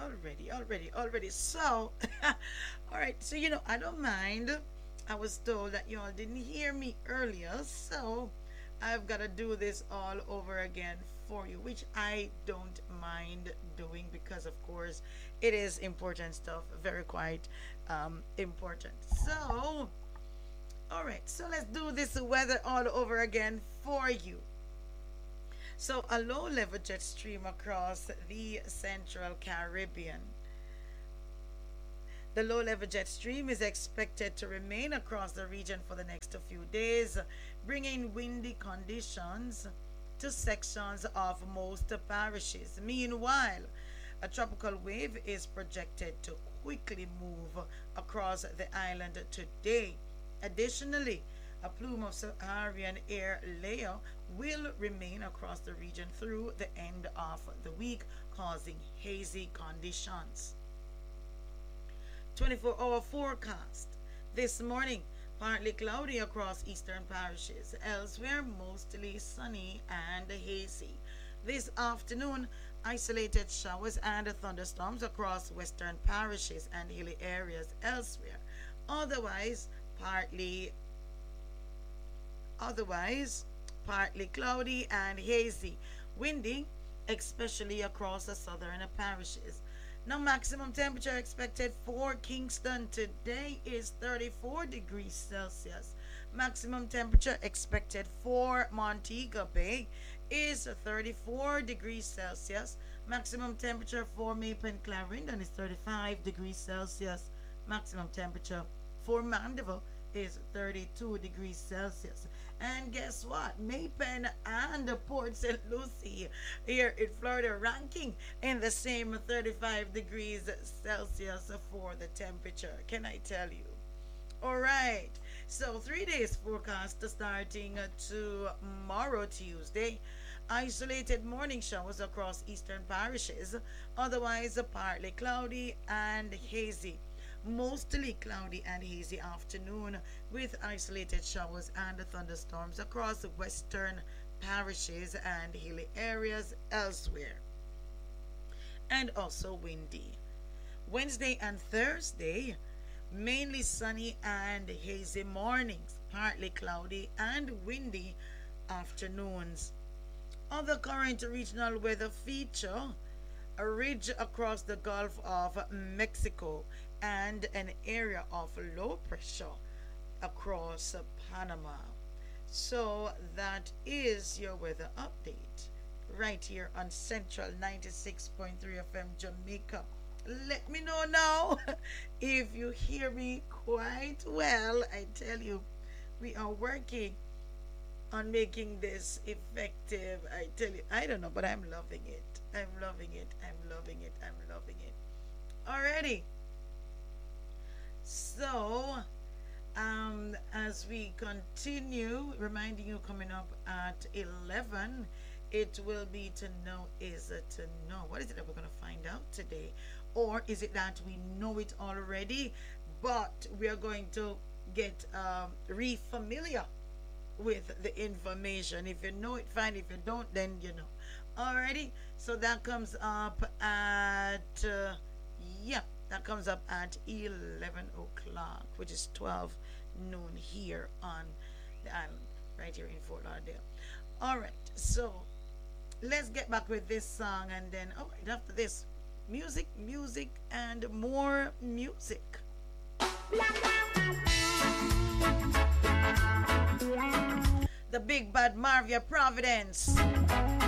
already. So, all right. So I don't mind. I was told that y'all didn't hear me earlier, so I've got to do this all over again for you, which I don't mind doing because, of course, it is important stuff. Very quite important. So, all right. So let's do this weather all over again for you. So, a low level jet stream across the central Caribbean. The low level jet stream is expected to remain across the region for the next few days, bringing windy conditions to sections of most parishes. Meanwhile, a tropical wave is projected to quickly move across the island today. Additionally, a plume of Saharan air layer will remain across the region through the end of the week, causing hazy conditions. 24-hour forecast. This morning, partly cloudy across eastern parishes. Elsewhere, mostly sunny and hazy. This afternoon, isolated showers and thunderstorms across western parishes and hilly areas elsewhere. Otherwise, partly otherwise partly cloudy and hazy. Windy, especially across the southern parishes. Now, maximum temperature expected for Kingston today is 34 degrees Celsius. Maximum temperature expected for Montego Bay is 34 degrees Celsius. Maximum temperature for Maple and Clarendon is 35 degrees Celsius. Maximum temperature for Mandeville is 32 degrees Celsius. And guess what? Mapen and Port St. Lucie here in Florida ranking in the same 35 degrees Celsius for the temperature. Can I tell you? All right. So 3 days forecast starting tomorrow, Tuesday. Isolated morning showers across eastern parishes, otherwise partly cloudy and hazy. Mostly cloudy and hazy afternoon with isolated showers and thunderstorms across western parishes and hilly areas elsewhere. And also windy. Wednesday and Thursday, mainly sunny and hazy mornings, partly cloudy and windy afternoons. Other current regional weather feature: a ridge across the Gulf of Mexico and an area of low pressure across Panama. So that is your weather update right here on Central 96.3 FM Jamaica. Let me know now if you hear me quite well. I tell you, we are working on making this effective. I tell you, I don't know, but I'm loving it. I'm loving it. I'm loving it. I'm loving it. Already. So, as we continue, reminding you coming up at 11, it will be to know is to know. What is it that we're going to find out today? Or is it that we know it already, but we are going to get re-familiar with the information? If you know it, fine. If you don't, then you know. Alrighty. So that comes up at, yeah, that comes up at 11 o'clock, which is 12 noon here on the island, right here in Fort Lauderdale. Alright. So let's get back with this song, and then, all right, after this, music, and more music. The Big Bad Marvia Providence.